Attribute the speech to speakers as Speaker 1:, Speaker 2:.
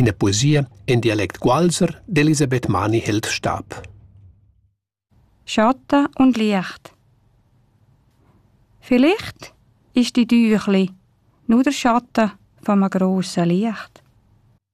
Speaker 1: in der Poesie in Dialekt Gualser d'Elisabeth Mani hält Stab.
Speaker 2: Schatten und Licht. Vielleicht ist die Tür nur der Schatten von einem grossen Licht.